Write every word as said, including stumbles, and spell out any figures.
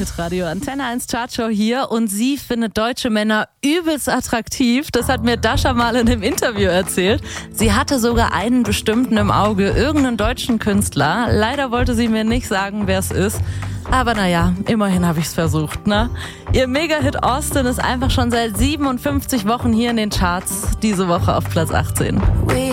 Hitradio Antenne eins Chartshow hier und sie findet deutsche Männer übelst attraktiv. Das hat mir Dasha mal in einem Interview erzählt. Sie hatte sogar einen bestimmten im Auge, irgendeinen deutschen Künstler. Leider wollte sie mir nicht sagen, wer es ist. Aber naja, immerhin habe ich es versucht, ne? Ihr Mega-Hit Austin ist einfach schon seit siebenundfünfzig Wochen hier in den Charts. Diese Woche auf Platz achtzehn.